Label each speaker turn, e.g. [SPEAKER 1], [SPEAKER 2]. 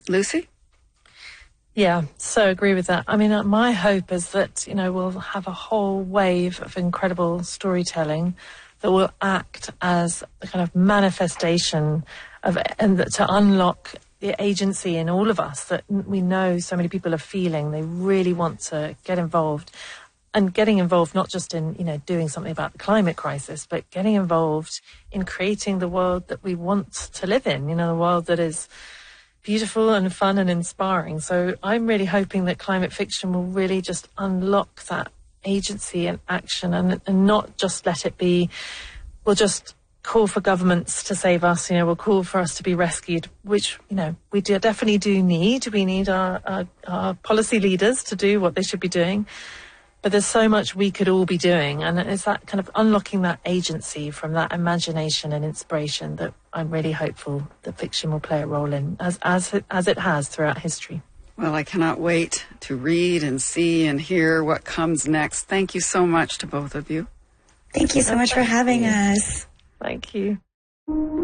[SPEAKER 1] Lucy?
[SPEAKER 2] Yeah, so agree with that. I mean, my hope is that, we'll have a whole wave of incredible storytelling that will act as a kind of manifestation of, and to unlock the agency in all of us that we know so many people are feeling. They really want to get involved. And getting involved not just in, doing something about the climate crisis, but getting involved in creating the world that we want to live in, the world that is beautiful and fun and inspiring. So I'm really hoping that climate fiction will really just unlock that agency and action and not just let it be, we'll just call for governments to save us, we'll call for us to be rescued, which, we definitely do need. We need our policy leaders to do what they should be doing. But there's so much we could all be doing, and it's that kind of unlocking that agency from that imagination and inspiration that I'm really hopeful that fiction will play a role in, as it has throughout history.
[SPEAKER 1] Well, I cannot wait to read and see and hear what comes next. Thank you so much to both of you.
[SPEAKER 3] Thank you so much for having us.
[SPEAKER 2] Thank you.